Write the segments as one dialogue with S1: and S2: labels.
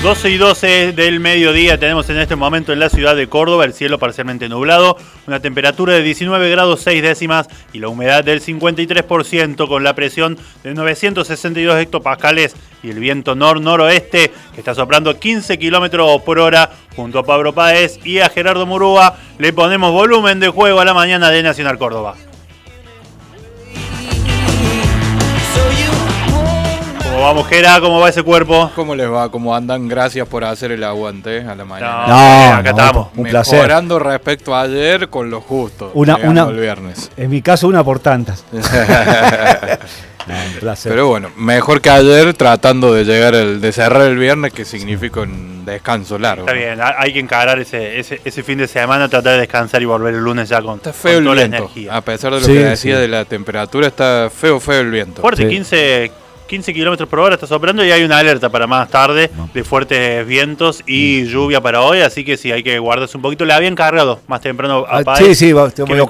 S1: 12:12 del mediodía tenemos en este momento en la ciudad de Córdoba el cielo parcialmente nublado, una temperatura de 19 grados 6 décimas y la humedad del 53% con la presión de 962 hectopascales y el viento noroeste que está soplando 15 kilómetros por hora. Junto a Pablo Páez y a Gerardo Murúa le ponemos volumen de juego a la mañana de Nacional Córdoba. ¿Cómo vamos, Gera? ¿Cómo va ese cuerpo?
S2: ¿Cómo les va? ¿Cómo andan? Gracias por hacer el aguante a la mañana.
S1: Acá estamos.
S3: Un placer.
S2: Mejorando respecto a ayer con lo justo. El viernes.
S3: En mi caso, una por tantas.
S2: Un placer. Pero bueno, mejor que ayer tratando de llegar de cerrar el viernes, que significa un descanso largo.
S1: Está bien, hay que encarar ese fin de semana, tratar de descansar y volver el lunes ya con,
S2: está feo
S1: con toda
S2: el viento.
S1: La energía.
S2: A pesar de lo que decía de la temperatura, está feo el viento.
S1: Fuerte, 15 kilómetros por hora está soplando y hay una alerta para más tarde de fuertes vientos y lluvia para hoy, así que sí, hay que guardarse un poquito. Le habían cargado más temprano a Páez que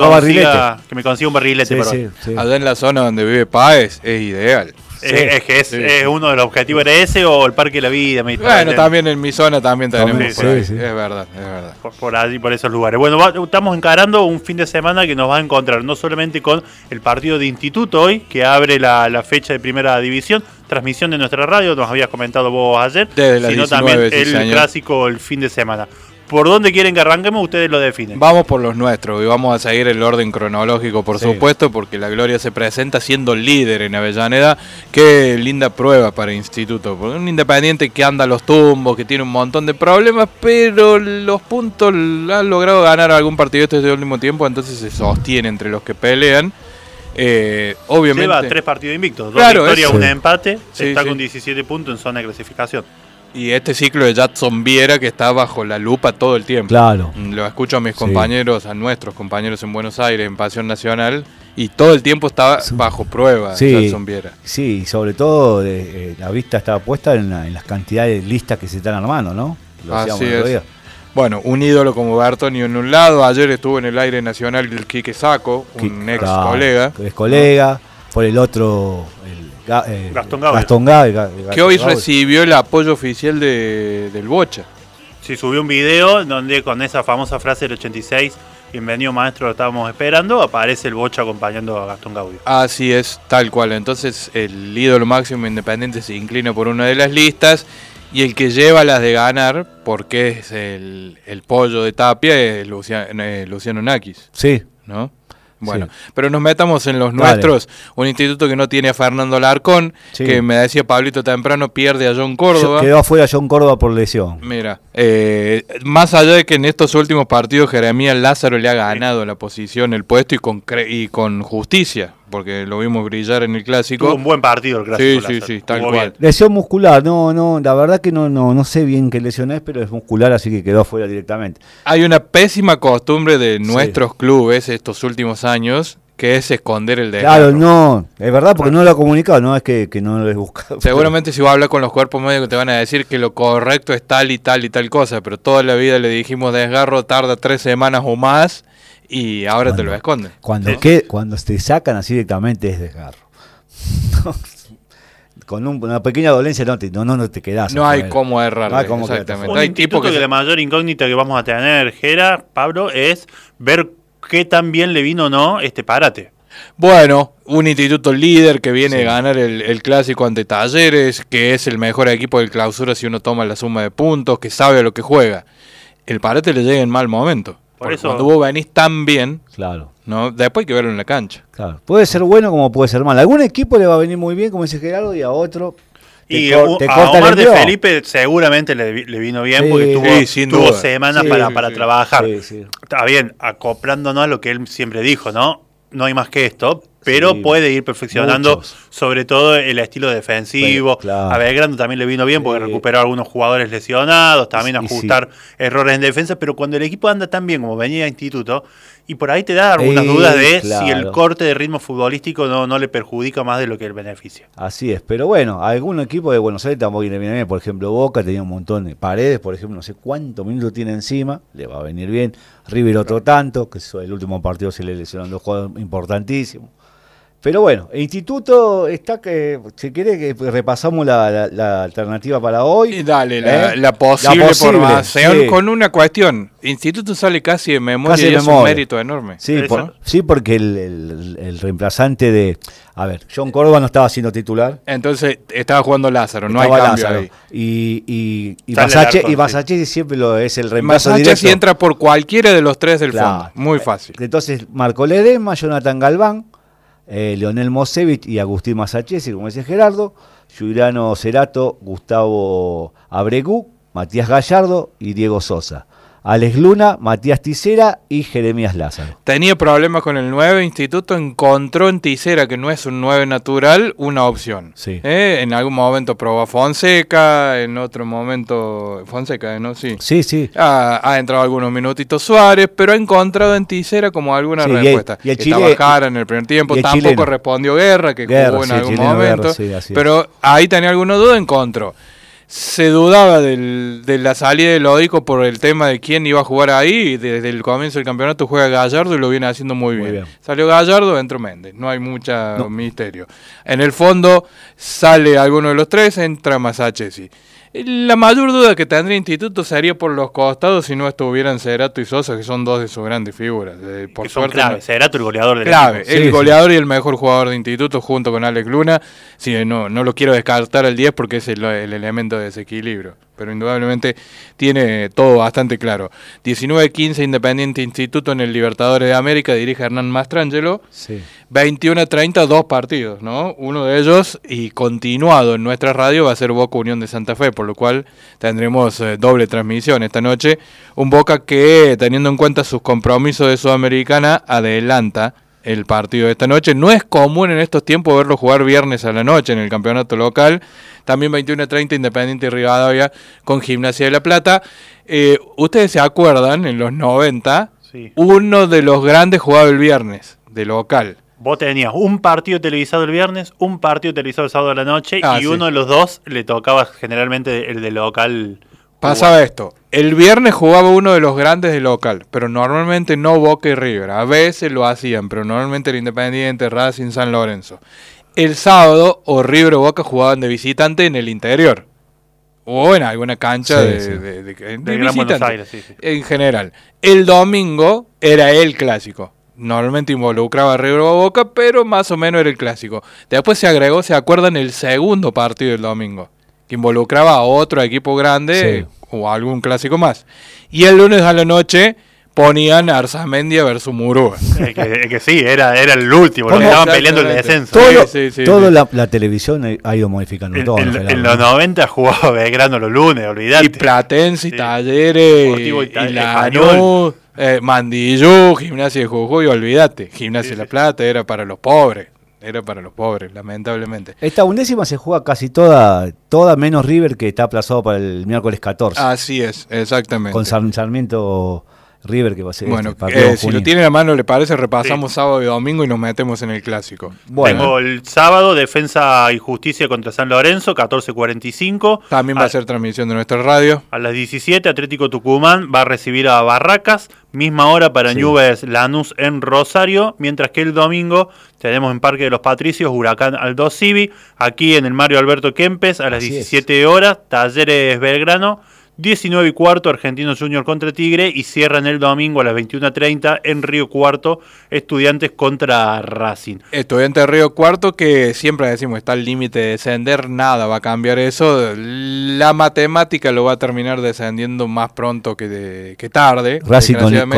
S1: me consiga un barrilete para hoy.
S2: Allá en la zona donde vive Páez es ideal.
S1: Es que es uno de los objetivos, era ese o el Parque de la Vida.
S2: Bueno, también en mi zona también tenemos por ahí. Es verdad.
S1: Por allí, por esos lugares. Bueno, estamos encarando un fin de semana que nos va a encontrar no solamente con el partido de Instituto hoy, que abre la fecha de Primera División, transmisión de nuestra radio, nos habías comentado vos ayer, sino también el clásico el fin de semana. ¿Por dónde quieren que arranquemos? Ustedes lo definen.
S2: Vamos por los nuestros y vamos a seguir el orden cronológico, por supuesto, porque la Gloria se presenta siendo líder en Avellaneda. Qué linda prueba para Instituto. Porque un Independiente que anda a los tumbos, que tiene un montón de problemas, pero los puntos han logrado ganar algún partido este último tiempo, entonces se sostiene entre los que pelean. Obviamente
S1: lleva 3 partidos invictos, 2 victorias, 1 empate, está con 17 puntos en zona de clasificación.
S2: Y este ciclo de Jadson Viera que está bajo la lupa todo el tiempo.
S3: Claro.
S2: Lo escucho a mis compañeros, a nuestros compañeros en Buenos Aires, en Pasión Nacional, y todo el tiempo está bajo prueba Jadson Viera.
S3: Sí, sobre todo la vista está puesta en las cantidades de listas que se están armando, ¿no?
S2: Así es. Bueno, un ídolo como Bertoni en un lado, ayer estuvo en el aire nacional el Quique Sacco, un ex colega.
S3: Es colega, por el otro...
S1: Gastón
S3: Gávez,
S2: que hoy recibió el apoyo oficial del Bocha.
S1: Sí, subió un video donde con esa famosa frase del 86, bienvenido maestro, lo estábamos esperando, aparece el Bocha acompañando a Gastón Gaudio.
S2: Así es, tal cual. Entonces el ídolo máximo independiente se inclina por una de las listas y el que lleva las de ganar, porque es el pollo de Tapia, es Luciano Nakis.
S3: Sí.
S2: ¿No? Bueno, pero nos metamos en los nuestros. Un instituto que no tiene a Fernando Larcón, que me decía Pablito temprano, pierde a John Córdoba.
S3: Quedó afuera John Córdoba por lesión.
S2: Mira, más allá de que en estos últimos partidos Jeremías Lázaro le ha ganado la posición, el puesto y con justicia, porque lo vimos brillar en el clásico.
S1: Tuvo un buen partido el clásico.
S2: Sí, tal cual.
S3: Lesión muscular, no, la verdad que no sé bien qué lesión es, pero es muscular, así que quedó afuera directamente.
S2: Hay una pésima costumbre de nuestros clubes estos últimos años, que es esconder el desgarro.
S3: Claro, no, es verdad, porque no lo ha comunicado, no es que no lo he buscado.
S2: Seguramente si vos hablas con los cuerpos médicos te van a decir que lo correcto es tal y tal y tal cosa, pero toda la vida le dijimos desgarro tarda 3 semanas o más y ahora te lo esconden.
S3: Cuando te sacan así directamente es desgarro. Con una pequeña dolencia no te quedás.
S2: No hay cómo errar.
S1: Exactamente. Hay tipos que la mayor incógnita que vamos a tener, Gera, Pablo, es ver qué tan bien le vino o no este parate.
S2: Bueno, un instituto líder que viene a ganar el clásico ante Talleres, que es el mejor equipo del clausura si uno toma la suma de puntos, que sabe a lo que juega. El parate le llega en mal momento. Por eso, cuando vos venís tan bien, ¿no? Después hay que verlo en la cancha.
S3: Claro. Puede ser bueno como puede ser mal. A algún equipo le va a venir muy bien, como dice Gerardo, y a otro...
S1: a Omar de Felipe seguramente le vino bien porque tuvo semanas para trabajar. Está bien, acoplándonos a lo que él siempre dijo, ¿no? No hay más que esto, pero puede ir perfeccionando sobre todo el estilo defensivo. A Belgrano también le vino bien porque recuperó a algunos jugadores lesionados, también ajustar errores en defensa, pero cuando el equipo anda tan bien como venía a Instituto, y por ahí te da algunas dudas de si el corte de ritmo futbolístico no le perjudica más de lo que el beneficia.
S3: Así es, pero bueno, algún equipo de Buenos Aires tampoco viene bien. Por ejemplo, Boca tenía un montón de Paredes, por ejemplo, no sé cuántos minutos tiene encima, le va a venir bien. River otro tanto, que el último partido se le lesionaron 2 jugadores importantísimos. Pero bueno, el instituto está que, si quiere que repasamos la alternativa para hoy.
S2: Y dale, la posible formación con una cuestión. Instituto sale casi de memoria y es un mérito enorme.
S3: Sí, sí, porque el reemplazante de... A ver, John Córdoba no estaba siendo titular.
S2: Entonces estaba jugando Lázaro, no hay cambio Lázaro. Ahí.
S3: Y Masachesi siempre es el reemplazo
S2: directo.
S3: Masachesi
S2: entra por cualquiera de los tres del fondo, muy fácil.
S3: Entonces, Marco Ledesma, Jonathan Galván, Leonel Mosevich y Agustín Masachesi, como dice Gerardo, Giuliano Cerato, Gustavo Abregú, Matías Gallardo y Diego Sosa. Alex Luna, Matías Tisera y Jeremías Lázaro.
S2: Tenía problemas con el 9, Instituto encontró en Tisera, que no es un 9 natural, una opción.
S3: Sí.
S2: En algún momento probó a Fonseca, en otro momento... Fonseca, ¿no? Sí.
S3: Sí.
S2: Ha entrado algunos minutitos Suárez, pero ha encontrado en Tisera como alguna respuesta.
S3: Y el
S2: Estaba Jara en el primer tiempo, tampoco chileno. Respondió Guerra, que jugó en algún momento.
S3: Guerra,
S2: pero ahí tenía alguna duda, encontró. Se dudaba de la salida de Lodico por el tema de quién iba a jugar ahí, y desde el comienzo del campeonato juega Gallardo y lo viene haciendo muy bien. Salió Gallardo, entró Méndez, no hay mucho misterio. En el fondo sale alguno de los tres, entra Masachesi. La mayor duda que tendría Instituto sería por los costados si no estuvieran Cerato y Sosa, que son dos de sus grandes figuras. Por
S1: que son clave, Cerato el goleador del
S2: clave, equipo. El goleador y el mejor jugador de Instituto junto con Alex Luna. Sí, no lo quiero descartar al 10 porque es el elemento de desequilibrio. Pero indudablemente tiene todo bastante claro. 19-15 Independiente Instituto en el Libertadores de América, dirige Hernán Mastrangelo.
S3: Sí.
S2: 21-30, 2 partidos, ¿no? Uno de ellos, y continuado en nuestra radio, va a ser Boca Unión de Santa Fe, por lo cual tendremos doble transmisión esta noche. Un Boca que, teniendo en cuenta sus compromisos de Sudamericana, adelanta el partido de esta noche. No es común en estos tiempos verlo jugar viernes a la noche en el campeonato local. También 21-30 Independiente y Rivadavia con Gimnasia de La Plata. Ustedes se acuerdan, en los 90, uno de los grandes jugaba el viernes, de local.
S1: Vos tenías un partido televisado el viernes, un partido televisado el sábado a la noche, uno de los dos le tocaba generalmente el de local.
S2: Pasaba esto, el viernes jugaba uno de los grandes de local, pero normalmente no Boca y River, a veces lo hacían, pero normalmente el Independiente, Racing, San Lorenzo. El sábado o River o Boca jugaban de visitante en el interior, o en alguna cancha de
S1: Gran Buenos Aires,
S2: en general. El domingo era el clásico. Normalmente involucraba a River o Boca, pero más o menos era el clásico. Después se agregó, ¿se acuerdan? El segundo partido del domingo, que involucraba a otro equipo grande o algún clásico más. Y el lunes a la noche ponían Arzamendia versus Murúa.
S1: Que sí, era el último, lo que estaban peleando el descenso.
S3: La televisión ha ido modificando todo.
S1: En los 90 jugaba Belgrano los lunes, olvidate.
S2: Y Platense, Talleres, y Lanús, Mandillú, Gimnasia de Jujuy, olvídate. Gimnasia de La Plata era para los pobres. Era para los pobres, lamentablemente.
S3: Esta undécima se juega casi toda menos River, que está aplazado para el miércoles 14.
S2: Así es, exactamente.
S3: Con Sarmiento River, que va a ser
S2: bueno, si lo tiene a mano, le parece, repasamos sábado y domingo y nos metemos en el clásico.
S1: Bueno. Tengo el sábado, Defensa y Justicia contra San Lorenzo, 14:45.
S2: También va a ser transmisión de nuestra radio.
S1: A las 17, Atlético Tucumán va a recibir a Barracas, misma hora para Newell's Lanús en Rosario, mientras que el domingo tenemos en Parque de los Patricios Huracán Aldo Civi, aquí en el Mario Alberto Kempes, a las 17 horas, Talleres Belgrano, 19:15 Argentinos Junior contra Tigre, y cierran el domingo a las 21:30 en Río Cuarto, Estudiantes contra Racing.
S2: Estudiantes de Río Cuarto, que siempre decimos está al límite de descender, nada va a cambiar eso. La matemática lo va a terminar descendiendo más pronto que tarde.
S3: Racing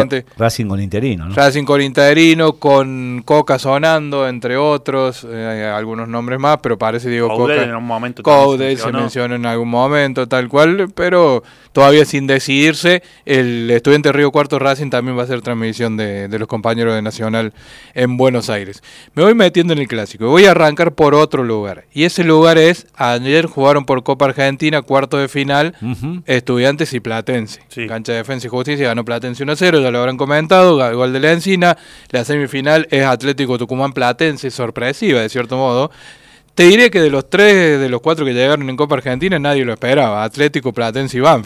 S3: con interino, ¿no?
S2: Racing con interino, con Coca sonando, entre otros, algunos nombres más, pero parece Diego
S1: Coca.
S2: En
S1: un momento
S2: Coudet se menciona en algún momento, tal cual, pero todavía sin decidirse. El Estudiante Río Cuarto Racing también va a ser transmisión de los compañeros de Nacional en Buenos Aires. Me voy metiendo en el clásico, voy a arrancar por otro lugar, y ese lugar es, ayer jugaron por Copa Argentina, cuarto de final, Estudiantes y Platense. Cancha de Defensa y Justicia, ganó Platense 1-0, ya lo habrán comentado, gol de la Encina. La semifinal es Atlético Tucumán Platense, sorpresiva de cierto modo. Te diré que de los 4 que llegaron en Copa Argentina nadie lo esperaba, Atlético, Platense y Banfield.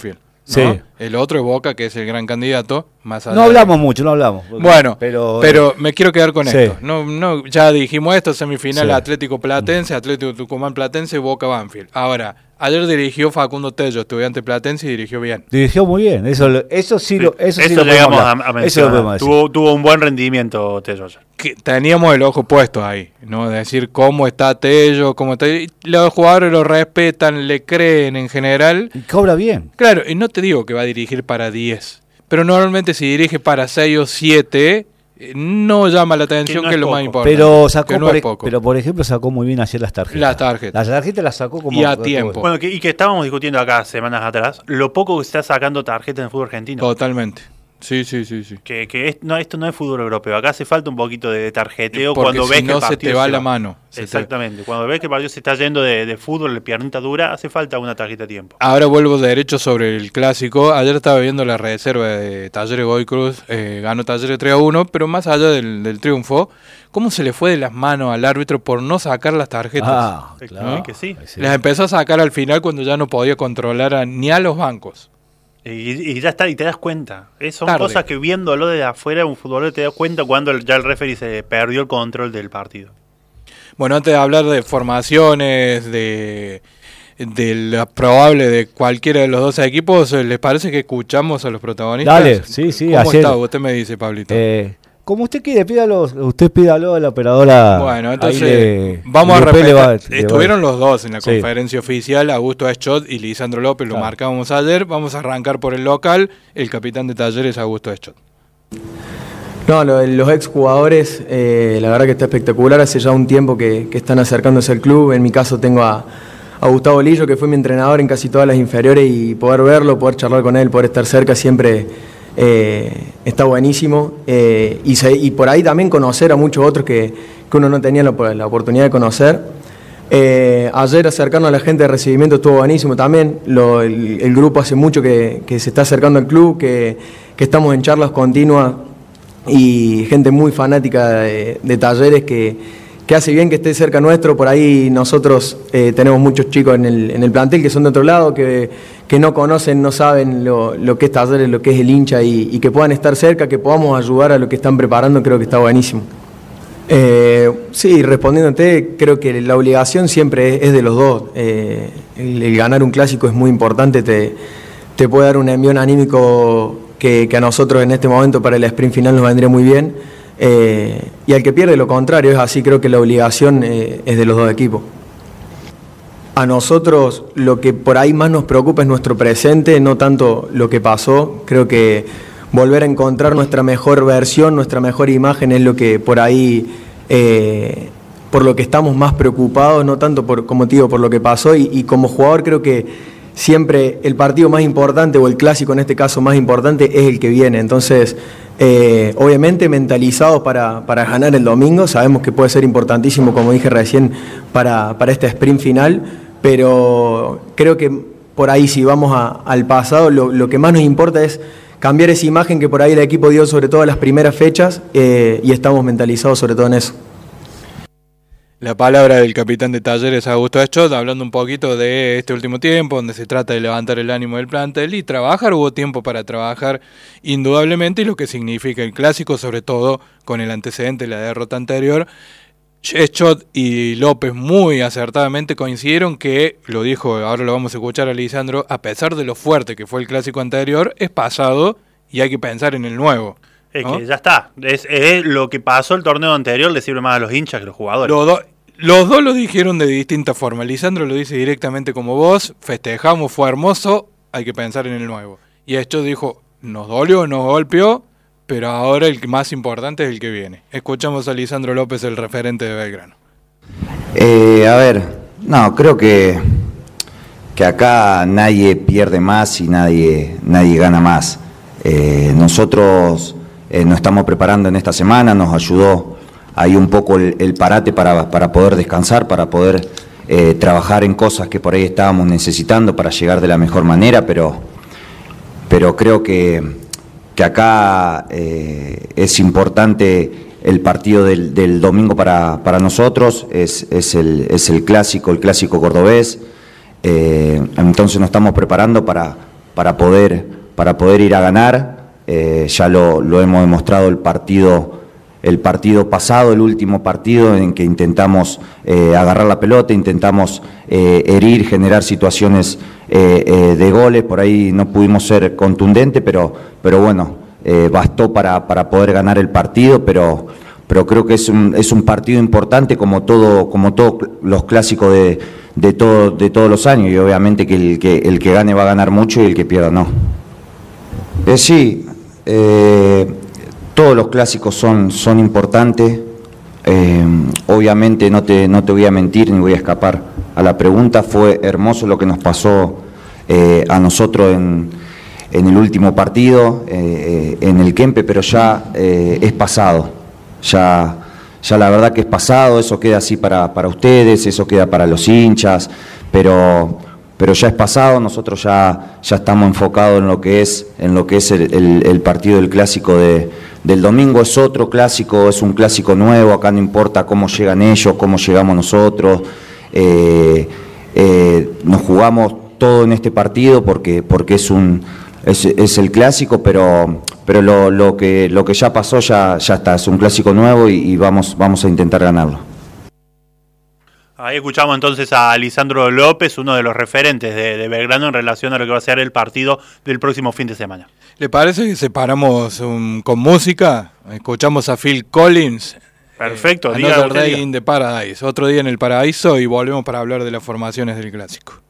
S2: ¿no? Sí. El otro es Boca, que es el gran candidato. Más allá
S3: no hablamos mucho, no hablamos.
S2: Bueno, pero me quiero quedar con esto. No, ya dijimos esto, semifinal Atlético Platense, Atlético Tucumán Platense, Boca Banfield. Ahora, ayer dirigió Facundo Tello, estudiante platense, y dirigió bien.
S3: Dirigió muy bien, eso sí lo
S1: llegamos a mencionar. Tuvo un buen rendimiento Tello ayer.
S2: Que teníamos el ojo puesto ahí, ¿no? De decir cómo está Tello, cómo está. Los jugadores lo respetan, le creen en general.
S3: Y cobra bien.
S2: Claro, y no te digo que va a dirigir para 10, pero normalmente si dirige para 6 o 7, no llama la atención, que es lo más importante.
S3: Pero sacó, pero por ejemplo, sacó muy bien ayer las tarjetas.
S2: Las tarjetas
S3: las sacó como...
S2: Y a tiempo.
S1: Bueno, y que estábamos discutiendo acá semanas atrás, lo poco que se está sacando tarjetas en el fútbol argentino.
S2: Totalmente. Sí.
S1: Que esto no es fútbol europeo. Acá hace falta un poquito de tarjeteo.
S2: Porque
S1: cuando ves
S2: si no,
S1: que el partido
S2: se te va la mano.
S1: Exactamente. Cuando ves que el partido se está yendo de fútbol, de piernita dura, hace falta una tarjeta a tiempo.
S2: Ahora vuelvo derecho sobre el clásico. Ayer estaba viendo la reserva de Talleres Godoy Cruz. Ganó Talleres 3-1, pero más allá del triunfo, ¿cómo se le fue de las manos al árbitro por no sacar las tarjetas?
S1: Claro, ¿no? Que sí.
S2: Las empezó a sacar al final cuando ya no podía controlar ni a los bancos.
S1: Y ya está, y te das cuenta. Son cosas que viéndolo desde afuera, un futbolero te das cuenta cuando ya el referee se perdió el control del partido.
S2: Bueno, antes de hablar de formaciones, de la probable de cualquiera de los dos equipos, ¿les parece que escuchamos a los protagonistas?
S3: Dale, sí.
S2: ¿Cómo está? Usted me dice, Pablito.
S3: Como usted quiere, usted pídalo a la operadora.
S2: Bueno, entonces vamos a repetir. Estuvieron los dos en la conferencia oficial, Augusto Eschot y Lisandro López, lo marcábamos ayer. Vamos a arrancar por el local, el capitán de Talleres, Augusto Eschot.
S4: No, los exjugadores, la verdad que está espectacular. Hace ya un tiempo que están acercándose al club. En mi caso tengo a Gustavo Lillo, que fue mi entrenador en casi todas las inferiores, y poder verlo, poder charlar con él, poder estar cerca siempre está buenísimo. Y por ahí también conocer a muchos otros que uno no tenía la oportunidad de conocer. Ayer acercarnos a la gente de recibimiento estuvo buenísimo también. El grupo hace mucho que se está acercando al club, que estamos en charlas continuas, y gente muy fanática de Talleres que hace bien que esté cerca nuestro. Por ahí nosotros tenemos muchos chicos en el plantel que son de otro lado, que no conocen, no saben lo que es Talleres, lo que es el hincha, y que puedan estar cerca, que podamos ayudar a lo que están preparando, creo que está buenísimo. Sí, respondiéndote, creo que la obligación siempre es de los dos. El ganar un clásico es muy importante, te puede dar un envión anímico que a nosotros en este momento para el sprint final nos vendría muy bien. Y al que pierde lo contrario, es así. Creo que la obligación es de los dos equipos. A nosotros lo que por ahí más nos preocupa es nuestro presente, no tanto lo que pasó. Creo que volver a encontrar nuestra mejor versión, nuestra mejor imagen es lo que por ahí, por lo que estamos más preocupados, no tanto como te digo, por lo que pasó. Y como jugador creo que siempre el partido más importante, o el clásico en este caso más importante, es el que viene. Entonces, obviamente mentalizados para ganar el domingo. Sabemos que puede ser importantísimo, como dije recién, para este sprint final, pero creo que por ahí, si vamos al pasado, lo que más nos importa es cambiar esa imagen que por ahí el equipo dio, sobre todo en las primeras fechas, y estamos mentalizados sobre todo en eso.
S2: La palabra del capitán de Talleres, Augusto Eschot, hablando un poquito de este último tiempo, donde se trata de levantar el ánimo del plantel y trabajar. Hubo tiempo para trabajar, indudablemente, y lo que significa el clásico, sobre todo con el antecedente de la derrota anterior. Eschot y López muy acertadamente coincidieron que, lo dijo, ahora lo vamos a escuchar a Lisandro, a pesar de lo fuerte que fue el clásico anterior, es pasado y hay que pensar en el nuevo.
S1: Es que ya está. Es lo que pasó el torneo anterior, le sirve más a los hinchas que a los jugadores.
S2: Los dos lo dijeron de distinta forma. Lisandro lo dice directamente como vos: festejamos, fue hermoso, hay que pensar en el nuevo. Y Eschot dijo: nos dolió, nos golpeó, pero ahora el más importante es el que viene. Escuchamos a Lisandro López, el referente de Belgrano.
S5: A ver, no, creo que acá nadie pierde más y nadie gana más. Nosotros nos estamos preparando en esta semana, nos ayudó ahí un poco el parate para poder descansar, para poder trabajar en cosas que por ahí estábamos necesitando para llegar de la mejor manera, pero creo que acá es importante el partido del domingo para nosotros, es el clásico cordobés. Entonces nos estamos preparando para para poder ir a ganar. Ya lo hemos demostrado el partido pasado, el último partido en que intentamos agarrar la pelota, intentamos herir, generar situaciones de goles. Por ahí no pudimos ser contundentes, pero bueno, bastó para poder ganar el partido, pero creo que es un partido importante como todos los clásicos de todos los años, y obviamente que el que gane va a ganar mucho y el que pierda no. Sí, todos los clásicos son importantes. Obviamente no te voy a mentir ni voy a escapar a la pregunta. Fue hermoso lo que nos pasó a nosotros en el último partido, en el Kempe, pero ya es pasado. Ya la verdad que es pasado. Eso queda así para ustedes, eso queda para los hinchas, pero ya es pasado. Nosotros ya estamos enfocados en lo que es el partido del clásico del domingo. Es otro clásico, es un clásico nuevo. Acá no importa cómo llegan ellos, cómo llegamos nosotros. Nos jugamos todo en este partido porque es el clásico, pero lo que ya pasó ya está. Es un clásico nuevo y vamos a intentar ganarlo.
S1: Ahí escuchamos entonces a Lisandro López, uno de los referentes de Belgrano en relación a lo que va a ser el partido del próximo fin de semana.
S2: ¿Le parece que separamos con música? Escuchamos a Phil Collins.
S1: Perfecto.
S2: Another Day in the Paradise. Otro día en el paraíso, y volvemos para hablar de las formaciones del clásico.